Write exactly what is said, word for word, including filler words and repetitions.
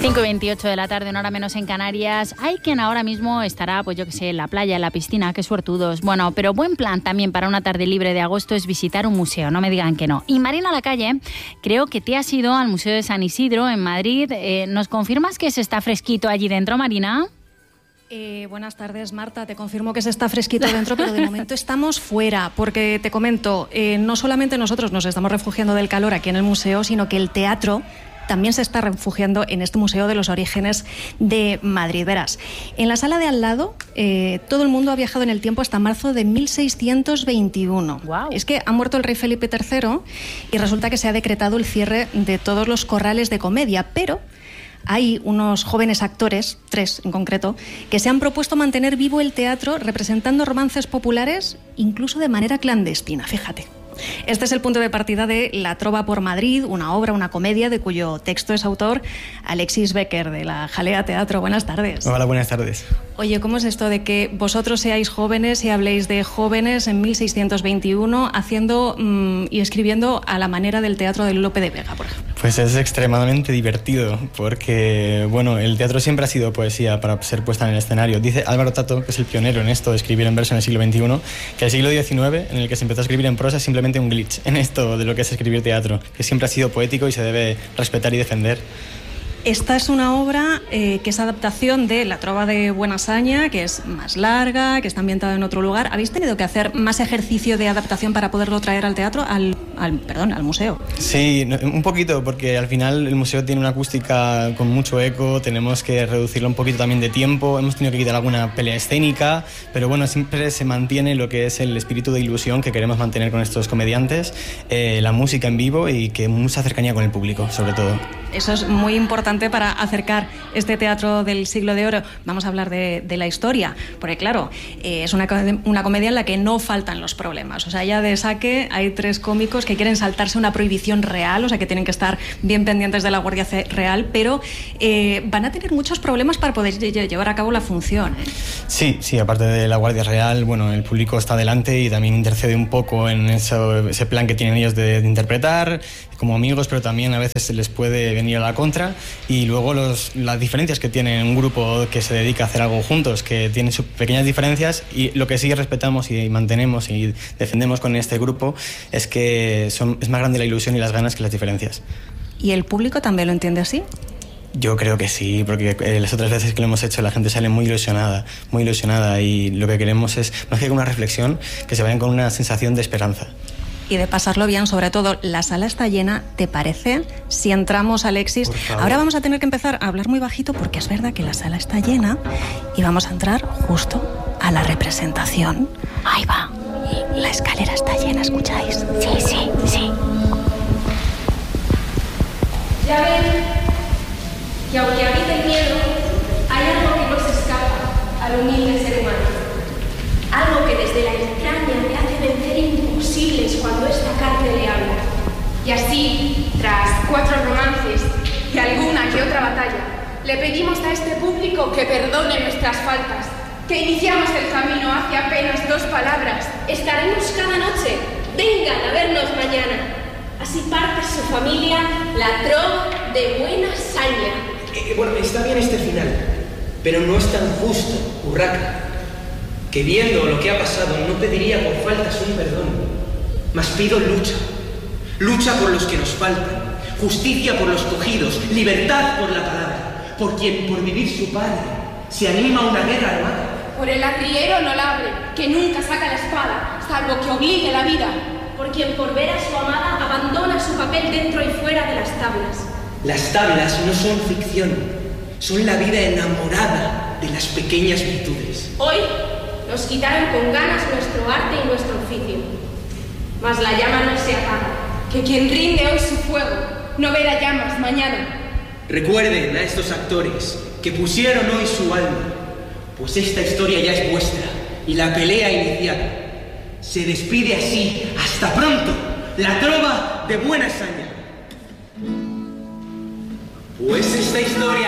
cinco y veintiocho de la tarde, una hora menos en Canarias. Hay quien ahora mismo estará, pues yo que sé, en la playa, en la piscina, qué suertudos. Bueno, pero buen plan también para una tarde libre de agosto es visitar un museo, no me digan que no. Y Marina Lacalle, creo que te has ido al Museo de San Isidro en Madrid. Eh, ¿Nos confirmas que se está fresquito allí dentro, Marina? Eh, buenas tardes, Marta. Te confirmo que se está fresquito dentro, pero de momento estamos fuera, porque te comento, eh, no solamente nosotros nos estamos refugiando del calor aquí en el museo, sino que el teatro también se está refugiando en este Museo de los Orígenes de Madrid. Verás, en la sala de al lado, eh, todo el mundo ha viajado en el tiempo hasta marzo de mil seiscientos veintiuno. Wow. Es que ha muerto el rey Felipe tercero y resulta que se ha decretado el cierre de todos los corrales de comedia, pero hay unos jóvenes actores, tres en concreto, que se han propuesto mantener vivo el teatro representando romances populares, incluso de manera clandestina, fíjate. Este es el punto de partida de La Trova por Madrid, una obra, una comedia de cuyo texto es autor Alexis Becker, de la Jalea Teatro. Buenas tardes. Hola, buenas tardes. Oye, ¿cómo es esto de que vosotros seáis jóvenes y habléis de jóvenes en mil seiscientos veintiuno haciendo mmm, y escribiendo a la manera del teatro de Lope de Vega, por ejemplo? Pues es extremadamente divertido porque, bueno, el teatro siempre ha sido poesía para ser puesta en el escenario. Dice Álvaro Tato, que es el pionero en esto de escribir en verso en el siglo veintiuno, que el siglo diecinueve, en el que se empezó a escribir en prosa, es simplemente un glitch en esto de lo que es escribir teatro, que siempre ha sido poético y se debe respetar y defender. Esta es una obra eh, que es adaptación de La Trova de Buenasaña, que es más larga, que está ambientada en otro lugar. ¿Habéis tenido que hacer más ejercicio de adaptación para poderlo traer al teatro, al, al perdón, al museo? Sí, un poquito, porque al final el museo tiene una acústica con mucho eco, tenemos que reducirlo un poquito también de tiempo, hemos tenido que quitar alguna pelea escénica, pero bueno, siempre se mantiene lo que es el espíritu de ilusión que queremos mantener con estos comediantes, eh, la música en vivo y que mucha cercanía con el público, sobre todo. Eso es muy importante para acercar este teatro del siglo de oro. Vamos a hablar de, de la historia, porque claro, eh, es una, una comedia en la que no faltan los problemas. O sea, ya de saque hay tres cómicos que quieren saltarse una prohibición real, o sea, que tienen que estar bien pendientes de la Guardia Real, pero eh, van a tener muchos problemas para poder llevar a cabo la función, ¿eh? Sí, sí, aparte de la Guardia Real, bueno, el público está delante y también intercede un poco en eso, ese plan que tienen ellos de, de interpretar como amigos, pero también a veces se les puede venir a la contra. Y luego los, las diferencias que tiene un grupo que se dedica a hacer algo juntos, que tiene sus pequeñas diferencias, y lo que sí respetamos y mantenemos y defendemos con este grupo es que son, es más grande la ilusión y las ganas que las diferencias. ¿Y el público también lo entiende así? Yo creo que sí, porque eh, las otras veces que lo hemos hecho la gente sale muy ilusionada, muy ilusionada, y lo que queremos es, más que con una reflexión, que se vayan con una sensación de esperanza. Y de pasarlo bien, sobre todo. La sala está llena, ¿te parece? Si entramos, Alexis. Ahora vamos a tener que empezar a hablar muy bajito porque es verdad que la sala está llena y vamos a entrar justo a la representación. Ahí va. La escalera está llena, ¿escucháis? Sí, sí, sí. Ya ven que aunque habite el miedo, hay algo que no se escapa al humilde ser humano. Algo que desde la entraña le hace vencer imposibles cuando esta cárcel le habla. Y así, tras cuatro romances y alguna que otra batalla, le pedimos a este público que perdone nuestras faltas, que iniciamos el camino hace apenas dos palabras. Estaremos cada noche, vengan a vernos mañana. Así parte su familia, La Trova de Buenasaña. Eh, bueno, está bien este final, pero no es tan justo, Urraca, que viendo lo que ha pasado no pediría por faltas un perdón, mas pido lucha, lucha por los que nos faltan, justicia por los cogidos, libertad por la palabra, por quien por vivir su padre se anima a una guerra armada. Por el arriero no labre, que nunca saca la espada, salvo que obligue la vida, por quien por ver a su amada abandona su papel dentro y fuera de las tablas. Las tablas no son ficción, son la vida enamorada de las pequeñas virtudes. Hoy nos quitaron con ganas nuestro arte y nuestro oficio. Mas la llama no se apaga, que quien rinde hoy su fuego no verá llamas mañana. Recuerden a estos actores que pusieron hoy su alma, pues esta historia ya es vuestra y la pelea iniciada. Se despide así, hasta pronto, La Trova de Buenasaña. Pues esta historia